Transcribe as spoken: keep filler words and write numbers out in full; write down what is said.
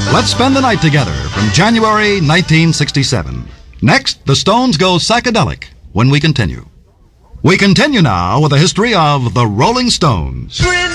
Let's spend the night together from January nineteen sixty-seven. Next, the Stones go psychedelic when we continue. We continue now with the history of the Rolling Stones.